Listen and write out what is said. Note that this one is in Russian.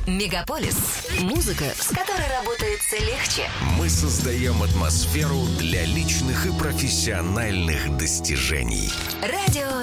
Мегаполис. Музыка, с которой работается легче. Мы создаем атмосферу для личных и профессиональных достижений. Радио